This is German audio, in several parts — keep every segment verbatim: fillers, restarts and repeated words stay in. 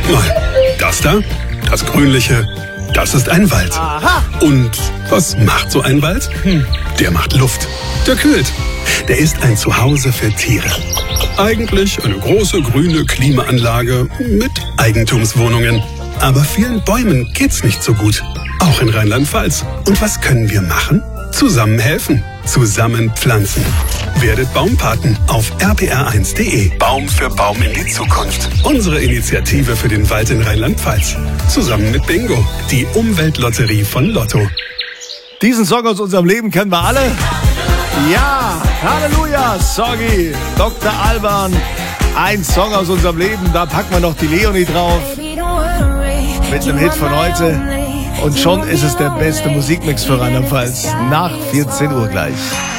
mal. Das da, das Grünliche, das ist ein Wald. Aha. Und was macht so ein Wald? Hm, der macht Luft. Der kühlt. Der ist ein Zuhause für Tiere. Eigentlich eine große grüne Klimaanlage mit Eigentumswohnungen. Aber vielen Bäumen geht's nicht so gut. Auch in Rheinland-Pfalz. Und was können wir machen? Zusammen helfen. Zusammen pflanzen. Werdet Baumpaten auf r p r eins punkt d e. Baum für Baum in die Zukunft. Unsere Initiative für den Wald in Rheinland-Pfalz. Zusammen mit Bingo, die Umweltlotterie von Lotto. Diesen Song aus unserem Leben kennen wir alle. Ja, Halleluja, Soggy, Doktor Alban. Ein Song aus unserem Leben, da packen wir noch die Leonie drauf. Mit einem Hit von heute. Und schon ist es der beste Musikmix für Rheinland-Pfalz. Nach vierzehn Uhr gleich.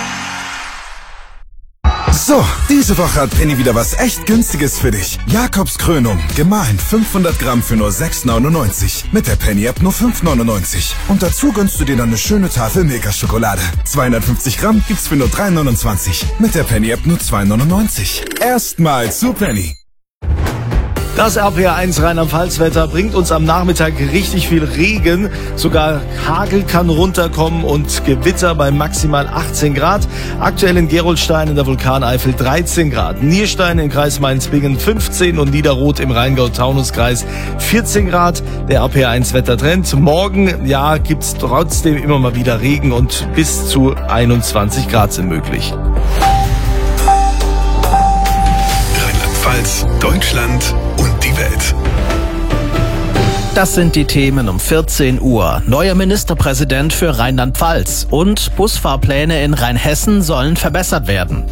So, diese Woche hat Penny wieder was echt Günstiges für dich. Jakobs Krönung, gemahlen fünfhundert Gramm für nur sechs neunundneunzig. Mit der Penny-App nur fünf neunundneunzig. Und dazu gönnst du dir dann eine schöne Tafel Milka-Schokolade. zweihundertfünfzig Gramm gibt's für nur drei neunundzwanzig. Mit der Penny-App nur zwei neunundneunzig. Erstmal zu Penny. Das R P R eins Rheinland-Pfalz-Wetter bringt uns am Nachmittag richtig viel Regen. Sogar Hagel kann runterkommen und Gewitter bei maximal achtzehn Grad. Aktuell in Gerolstein in der Vulkaneifel dreizehn Grad. Nierstein im Kreis Mainz-Bingen fünfzehn und Niederroth im Rheingau-Taunus-Kreis vierzehn Grad. Der R P R eins Wettertrend. Morgen, ja, gibt's trotzdem immer mal wieder Regen und bis zu einundzwanzig Grad sind möglich. Rheinland-Pfalz, Deutschland und die Welt. Das sind die Themen um vierzehn Uhr. Neuer Ministerpräsident für Rheinland-Pfalz und Busfahrpläne in Rheinhessen sollen verbessert werden.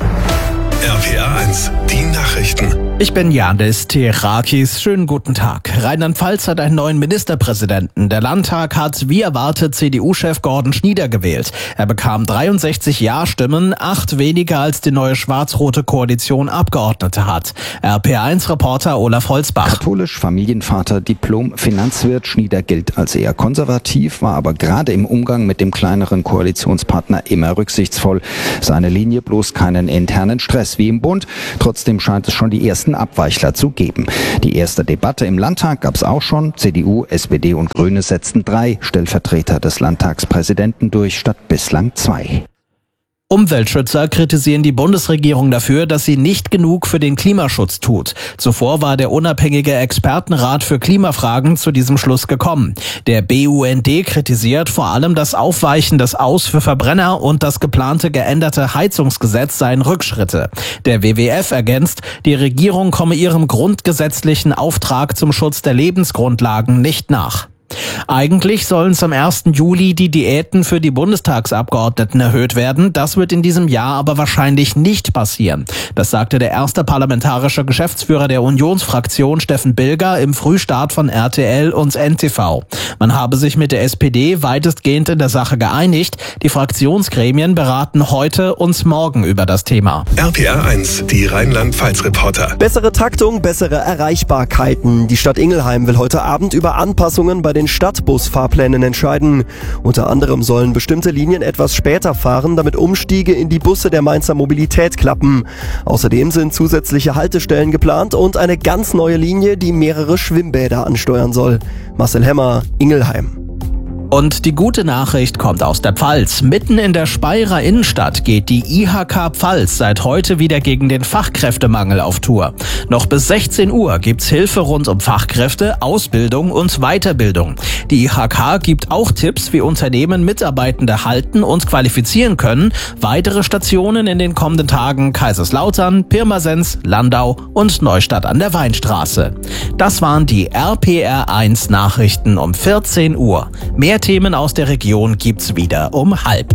R P R eins, die Nachrichten. Ich bin Janis Terakis. Schönen guten Tag. Rheinland-Pfalz hat einen neuen Ministerpräsidenten. Der Landtag hat, wie erwartet, C D U-Chef Gordon Schnieder gewählt. Er bekam dreiundsechzig Ja-Stimmen, acht weniger als die neue schwarz-rote Koalition Abgeordnete hat. R P R eins-Reporter Olaf Holzbach. Katholisch, Familienvater, Diplom, Finanzwirt. Schnieder gilt als eher konservativ, war aber gerade im Umgang mit dem kleineren Koalitionspartner immer rücksichtsvoll. Seine Linie bloß keinen internen Stress wie im Bund. Trotzdem scheint es schon die ersten Abweichler zu geben. Die erste Debatte im Landtag gab es auch schon. C D U, S P D und Grüne setzten drei Stellvertreter des Landtagspräsidenten durch, statt bislang zwei. Umweltschützer kritisieren die Bundesregierung dafür, dass sie nicht genug für den Klimaschutz tut. Zuvor war der unabhängige Expertenrat für Klimafragen zu diesem Schluss gekommen. Der B U N D kritisiert vor allem das Aufweichen des Aus für Verbrenner und das geplante geänderte Heizungsgesetz seien Rückschritte. Der W W F ergänzt, die Regierung komme ihrem grundgesetzlichen Auftrag zum Schutz der Lebensgrundlagen nicht nach. Eigentlich sollen zum ersten Juli die Diäten für die Bundestagsabgeordneten erhöht werden. Das wird in diesem Jahr aber wahrscheinlich nicht passieren. Das sagte der erste parlamentarische Geschäftsführer der Unionsfraktion Steffen Bilger im Frühstart von R T L und N T V. Man habe sich mit der S P D weitestgehend in der Sache geeinigt. Die Fraktionsgremien beraten heute und morgen über das Thema. R P R eins, die Rheinland-Pfalz-Reporter. Bessere Taktung, bessere Erreichbarkeiten. Die Stadt Ingelheim will heute Abend über Anpassungen bei den Stadtbusfahrplänen entscheiden. Unter anderem sollen bestimmte Linien etwas später fahren, damit Umstiege in die Busse der Mainzer Mobilität klappen. Außerdem sind zusätzliche Haltestellen geplant und eine ganz neue Linie, die mehrere Schwimmbäder ansteuern soll. Marcel Hemmer, Ingelheim. Und die gute Nachricht kommt aus der Pfalz. Mitten in der Speyerer Innenstadt geht die I H K Pfalz seit heute wieder gegen den Fachkräftemangel auf Tour. Noch bis sechzehn Uhr gibt's Hilfe rund um Fachkräfte, Ausbildung und Weiterbildung. Die I H K gibt auch Tipps, wie Unternehmen Mitarbeitende halten und qualifizieren können. Weitere Stationen in den kommenden Tagen: Kaiserslautern, Pirmasens, Landau und Neustadt an der Weinstraße. Das waren die R P R eins Nachrichten um vierzehn Uhr. Mehr Themen aus der Region gibt's wieder um halb.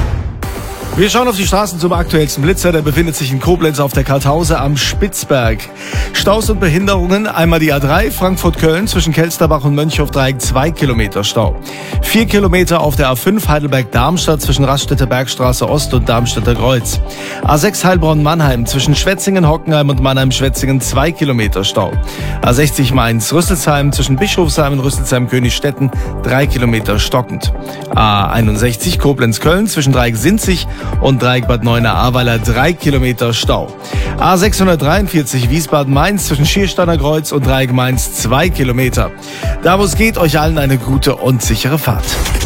Wir schauen auf die Straßen zum aktuellsten Blitzer. Der befindet sich in Koblenz auf der Karthause am Spitzberg. Staus und Behinderungen. Einmal die A drei Frankfurt-Köln zwischen Kelsterbach und Mönchhofdreieck zwei Kilometer Stau. Vier Kilometer auf der A fünf Heidelberg-Darmstadt zwischen Raststätter Bergstraße Ost und Darmstädter Kreuz. A sechs Heilbronn-Mannheim zwischen Schwetzingen-Hockenheim und Mannheim-Schwetzingen zwei Kilometer Stau. A sechzig Mainz-Rüsselsheim zwischen Bischofsheim und Rüsselsheim-Königstetten drei Kilometer stockend. A einundsechzig Koblenz-Köln zwischen Dreieck-Sinzig und Dreieck Bad Neuenahr-Ahrweiler drei Kilometer Stau. A sechshundertdreiundvierzig Wiesbaden-Mainz zwischen Schiersteiner Kreuz und Dreieck Mainz zwei Kilometer. Da wo es geht, euch allen eine gute und sichere Fahrt.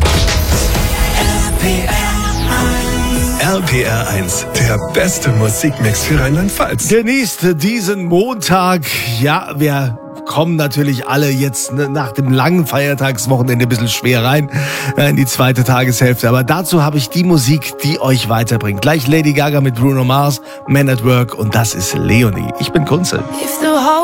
R P R eins, der beste Musikmix für Rheinland-Pfalz. Genießt diesen Montag. Ja, wir kommen natürlich alle jetzt nach dem langen Feiertagswochenende ein bisschen schwer rein in die zweite Tageshälfte. Aber dazu habe ich die Musik, die euch weiterbringt. Gleich Lady Gaga mit Bruno Mars, Man at Work, und das ist Leonie. Ich bin Kunze.